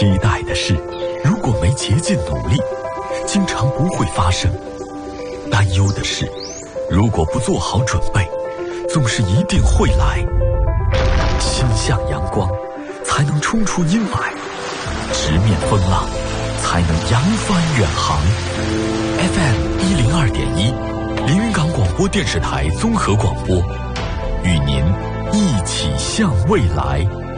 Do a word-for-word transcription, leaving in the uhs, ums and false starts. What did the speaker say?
期待的事，如果没竭尽努力，经常不会发生；担忧的事，如果不做好准备，总是一定会来。心向阳光，才能冲出阴霾；直面风浪，才能扬帆远航。F M 一零二点一，连云港广播电视台综合广播，与您一起向未来。